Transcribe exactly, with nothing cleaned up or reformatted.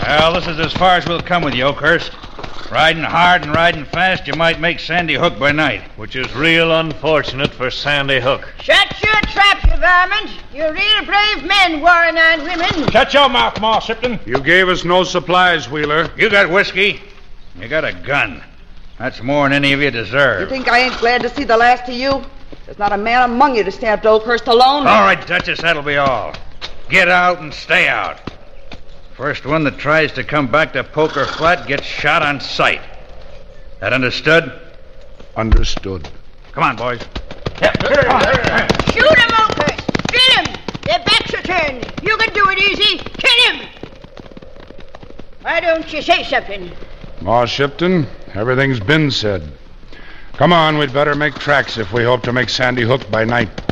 Well, this is as far as we'll come with you, Oakhurst. Riding hard and riding fast, you might make Sandy Hook by night. Which is real unfortunate for Sandy Hook. Shut your trap, you varmint. You're real brave men warring on women. Shut your mouth, Ma Shipton. You gave us no supplies, Wheeler. You got whiskey. You got a gun. That's more than any of you deserve. You think I ain't glad to see the last of you? There's not a man among you to stab Oakhurst alone. All right, Duchess, that'll be all. Get out and stay out. First one that tries to come back to Poker Flat gets shot on sight. That understood? Understood. Come on, boys. Shoot him, Oakhurst. Drill him. Their backs are turned. You can do it easy. Kill him. Why don't you say something? Ma Shipton, everything's been said. Come on, we'd better make tracks if we hope to make Sandy Hook by night.